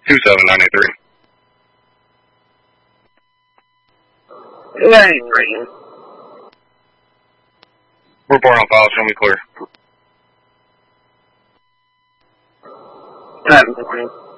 27983. 293. Report on file, show me clear. 7.